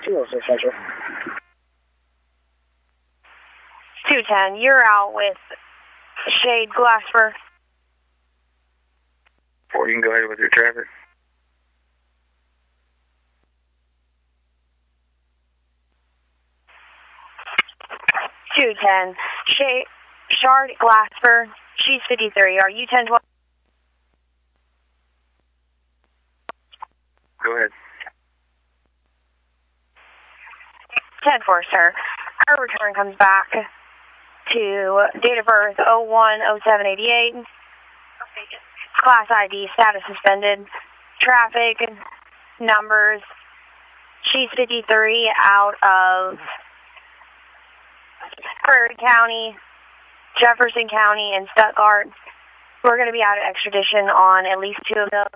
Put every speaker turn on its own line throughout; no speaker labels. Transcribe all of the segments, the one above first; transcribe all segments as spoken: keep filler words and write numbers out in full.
two oh six Central.
two ten, you're out with Shade Glasper.
Four, you can go ahead with your traffic.
two ten, Shade, Shard Glasper, she's fifty-three. Are you ten twelve?
Go ahead.
ten four, sir. Our return comes back to date of birth oh one oh seven eighty-eight. Class I D, status suspended. Traffic, numbers. She's fifty-three out of Prairie County, Jefferson County, and Stuttgart. We're going to be out of extradition on at least two of those.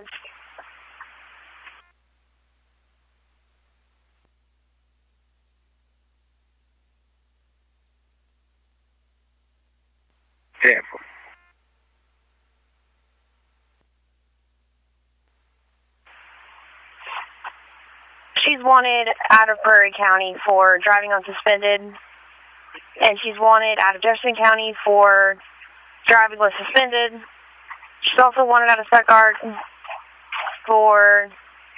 Example.
She's wanted out of Prairie County for driving unsuspended, and she's wanted out of Jefferson County for driving with suspended. She's also wanted out of Stuttgart for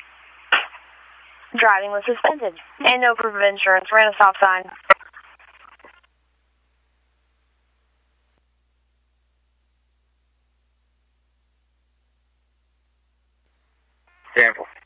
driving with suspended, and no proof of insurance. Ran a stop sign.
Example.